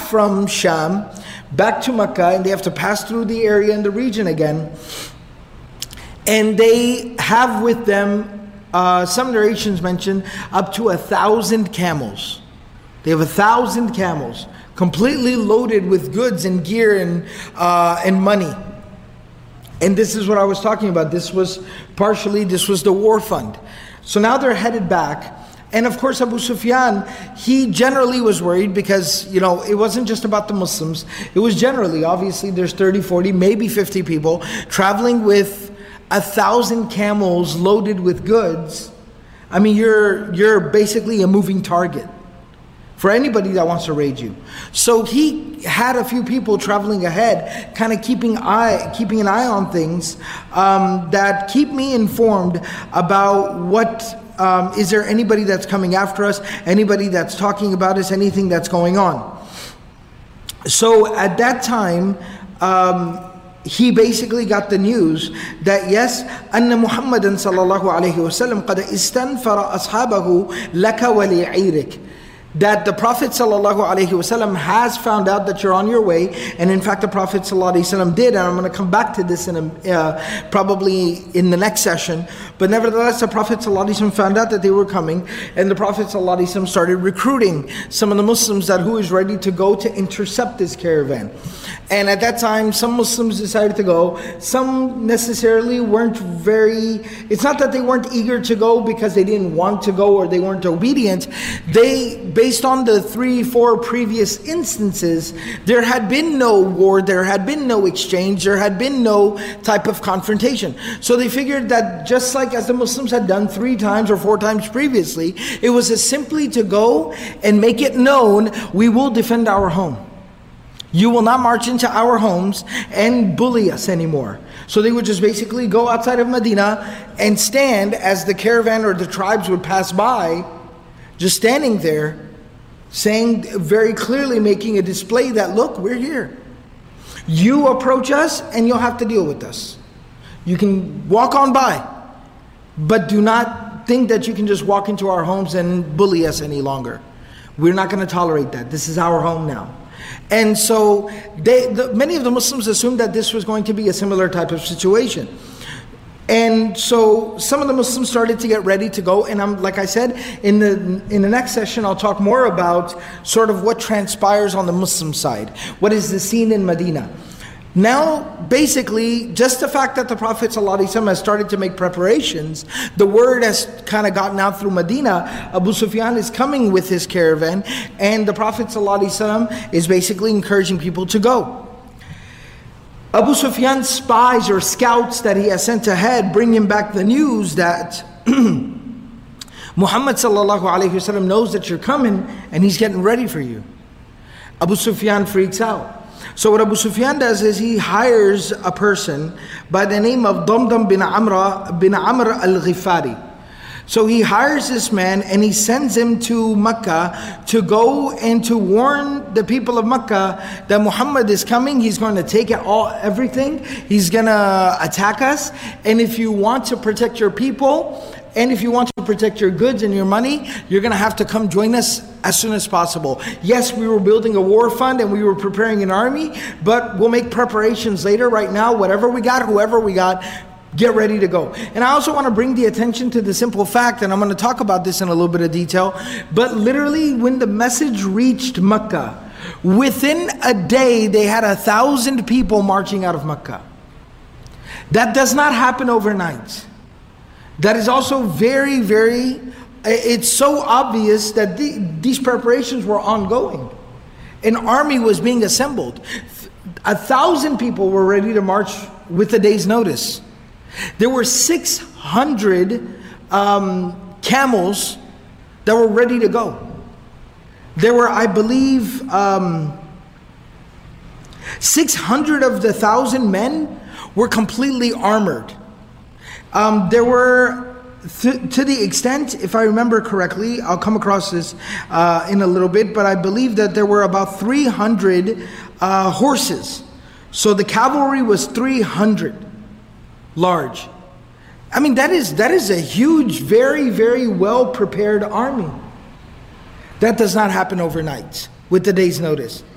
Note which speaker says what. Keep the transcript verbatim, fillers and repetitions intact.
Speaker 1: from Sham back to Mecca, and they have to pass through the area and the region again. And they have with them, uh, some narrations mention, up to a thousand camels. They have a thousand camels, completely loaded with goods and gear and uh, and money. And this is what I was talking about. This was partially, this was the war fund. So now they're headed back. And of course, Abu Sufyan, he generally was worried because, you know, it wasn't just about the Muslims. It was generally, obviously, there's thirty, forty, maybe fifty people traveling with a thousand camels loaded with goods. I mean, you're you're basically a moving target for anybody that wants to raid you. So he had a few people traveling ahead, kind of keeping eye, keeping an eye on things um, that keep me informed about what, um, is there anybody that's coming after us, anybody that's talking about us, anything that's going on. So at that time, um, he basically got the news that yes, أن محمدا صلى الله عليه وسلم قد استنفر أصحابه لك ولعيرك. That the Prophet ﷺ has found out that you're on your way, and in fact the Prophet ﷺ did, and I'm going to come back to this in a, uh, probably in the next session, but nevertheless the Prophet ﷺ found out that they were coming, and the Prophet ﷺ started recruiting some of the Muslims that who was ready to go to intercept this caravan. And at that time some Muslims decided to go, some necessarily weren't very, it's not that they weren't eager to go because they didn't want to go or they weren't obedient. They Based on the three, four previous instances, there had been no war, there had been no exchange, there had been no type of confrontation. So they figured that just like as the Muslims had done three times or four times previously, it was as simply to go and make it known, we will defend our home. You will not march into our homes and bully us anymore. So they would just basically go outside of Medina and stand as the caravan or the tribes would pass by, just standing there, saying very clearly, making a display that, look, we're here. You approach us and you'll have to deal with us. You can walk on by, but do not think that you can just walk into our homes and bully us any longer. We're not going to tolerate that. This is our home now. And so they, the, many of the Muslims assumed that this was going to be a similar type of situation. And so some of the Muslims started to get ready to go, and I'm like I said, in the in the next session I'll talk more about sort of what transpires on the Muslim side. What is the scene in Medina? Now, basically, just the fact that the Prophet ﷺ has started to make preparations, the word has kind of gotten out through Medina. Abu Sufyan is coming with his caravan, and the Prophet ﷺ is basically encouraging people to go. Abu Sufyan's spies or scouts that he has sent ahead bring him back the news that Muhammad sallallahu alayhi wasallam knows that you're coming and he's getting ready for you. Abu Sufyan freaks out. So what Abu Sufyan does is he hires a person by the name of Damdam bin Amr bin Amr al-Ghifari. So he hires this man and he sends him to Mecca to go and to warn the people of Mecca that Muhammad is coming. He's going to take it all, everything. He's going to attack us. And if you want to protect your people, and if you want to protect your goods and your money, you're going to have to come join us as soon as possible. Yes, we were building a war fund and we were preparing an army, but we'll make preparations later. Right now, whatever we got, whoever we got, get ready to go. And I also want to bring the attention to the simple fact, and I'm going to talk about this in a little bit of detail, but literally when the message reached Mecca, within a day they had a thousand people marching out of Mecca. That does not happen overnight. That is also very, very, it's so obvious that the, these preparations were ongoing. An army was being assembled. A thousand people were ready to march with a day's notice. There were six hundred um, camels that were ready to go. There were, I believe, um, six hundred of the thousand men were completely armored. Um, there were, th- to the extent, if I remember correctly, I'll come across this uh, in a little bit, but I believe that there were about three hundred uh, horses. So the cavalry was three hundred. Large. I mean, that is that is a huge, very, very well prepared army. That does not happen overnight with the day's notice.